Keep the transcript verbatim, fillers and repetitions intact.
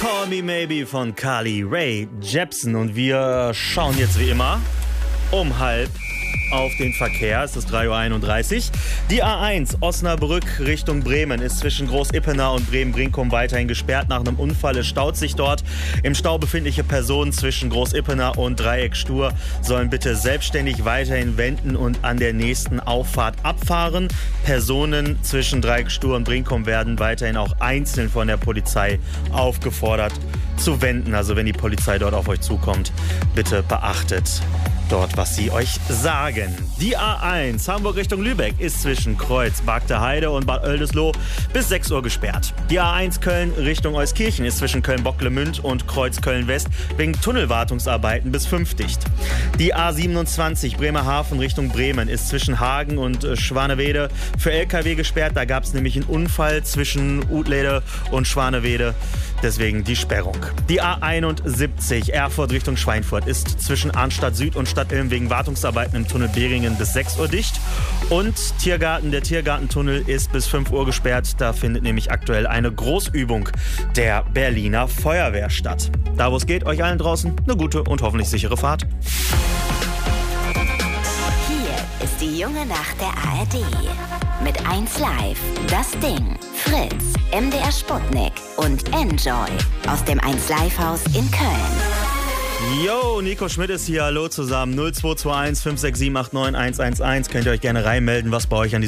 Call Me Maybe von Carly Rae Jepsen. Und wir schauen jetzt wie immer um halb auf den Verkehr. Es ist drei Uhr einunddreißig. Die A eins Osnabrück Richtung Bremen ist zwischen Groß-Ippener und Bremen-Brinkum weiterhin gesperrt. Nach einem Unfall es staut sich dort. Im Stau befindliche Personen zwischen Groß-Ippener und Dreieck Stur sollen bitte selbstständig weiterhin wenden und an der nächsten Auffahrt abfahren. Personen zwischen Dreieck Stur und Brinkum werden weiterhin auch einzeln von der Polizei aufgefordert zu wenden. Also wenn die Polizei dort auf euch zukommt, bitte beachtet dort, was sie euch sagen. Die A eins Hamburg Richtung Lübeck ist zwischen Kreuz, Bagde Heide und Bad Oldesloe bis sechs Uhr gesperrt. Die A eins Köln Richtung Euskirchen ist zwischen Köln-Bocklemünd und Kreuz Köln-West wegen Tunnelwartungsarbeiten bis fünf dicht. Die A siebenundzwanzig Bremerhaven Richtung Bremen ist zwischen Hagen und äh, Schwanewede für L K W gesperrt. Da gab es nämlich einen Unfall zwischen Utlede und Schwanewede. Deswegen die Sperrung. Die A einundsiebzig Erfurt Richtung Schweinfurt ist zwischen Arnstadt Süd und Stadt-Ilm wegen Wartungsarbeiten im Tunnel Beringen bis sechs Uhr dicht. Und Tiergarten, der Tiergartentunnel ist bis fünf Uhr gesperrt. Da findet nämlich aktuell eine Großübung der Berliner Feuerwehr statt. Da wo es geht, euch allen draußen eine gute und hoffentlich sichere Fahrt. Hier ist die junge Nacht der A R D. Mit eins Live, Das Ding, Fritz, M D R Sputnik und Enjoy aus dem eins Live Haus in Köln. Yo, Nico Schmidt ist hier. Hallo zusammen. null zwei zwei eins fünf sechs sieben acht neun eins eins eins. Könnt ihr euch gerne reinmelden, was bei euch an